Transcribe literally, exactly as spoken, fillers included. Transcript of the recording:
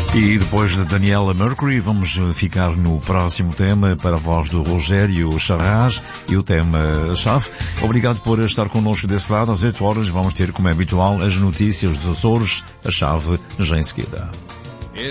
E depois de Daniela Mercury, vamos ficar no próximo tema para a voz do Rogério Charras e o tema chave. Obrigado por estar connosco desse lado. Às oito horas vamos ter, como é habitual, as notícias dos Açores, a chave já em seguida.